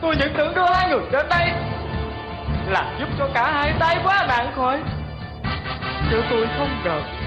Tôi vẫn tưởng đưa hai người đến đây là giúp cho cả hai tai quá nạn khỏi, chứ tôi không ngờ